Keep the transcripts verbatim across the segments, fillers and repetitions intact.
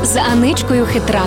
з Аничкою Хитрак.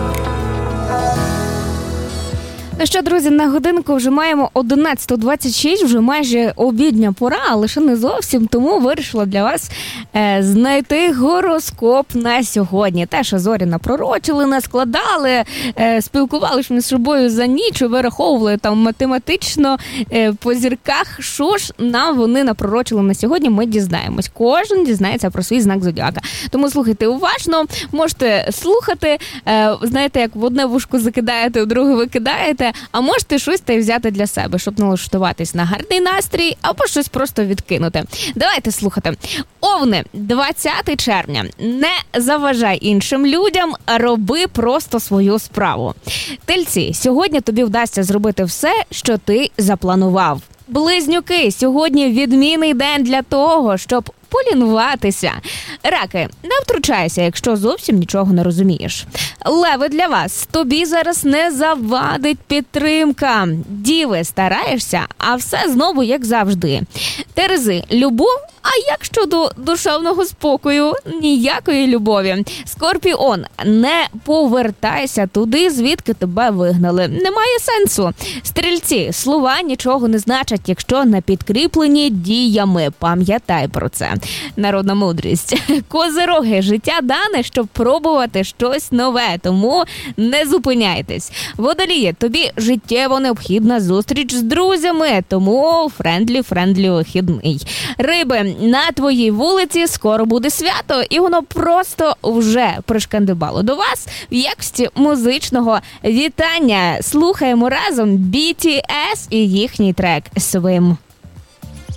Ну що, друзі, на годинку вже маємо одинадцята двадцять шість, вже майже обідня пора, але ще не зовсім, тому вирішила для вас е, знайти гороскоп на сьогодні. Те, що зорі напророчили, наскладали, е, спілкувалися між собою за ніч, вираховували там математично е, по зірках, що ж нам вони напророчили на сьогодні, ми дізнаємось. Кожен дізнається про свій знак зодіака. Тому слухайте уважно, можете слухати, е, знаєте, як в одне вушко закидаєте, в друге викидаєте, а можете щось та й взяти для себе, щоб налаштуватись на гарний настрій або щось просто відкинути. Давайте слухати. Овни, двадцятого червня. Не заважай іншим людям, роби просто свою справу. Тельці, сьогодні тобі вдасться зробити все, що ти запланував. Близнюки, сьогодні відмінний день для того, щоб полінуватися. Раки, не втручайся, якщо зовсім нічого не розумієш. Леви, для вас, тобі зараз не завадить підтримка. Діви, стараєшся, а все знову як завжди. Терези, любов, а як щодо душевного спокою? Ніякої любові. Скорпіон, не повертайся туди, звідки тебе вигнали. Немає сенсу. Стрільці, слова нічого не значать, якщо не підкріплені діями. Пам'ятай про це. Народна мудрість. Козироги, життя дане, щоб пробувати щось нове, тому не зупиняйтесь. Водолії, тобі життєво необхідна зустріч з друзями, тому френдлі-френдлі вихідний. Риби, на твоїй вулиці скоро буде свято, і воно просто вже пришкандибало до вас в якості музичного вітання. Слухаємо разом бі ті ес і їхній трек «Swim».